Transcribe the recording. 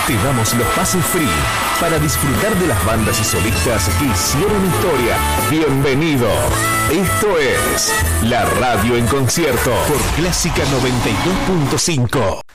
Te damos los pases free para disfrutar de las bandas y solistas que hicieron historia. Bienvenido. Esto es La Radio en Concierto por Clásica 92.5.